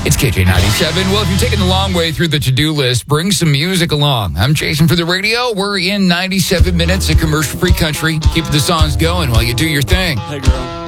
It's KJ97. Well, if you're taking the long way through the to-do list, bring some music along. I'm Jason for the radio. We're in 97 minutes of commercial-free country. Keep the songs going while you do your thing. Hey, girl.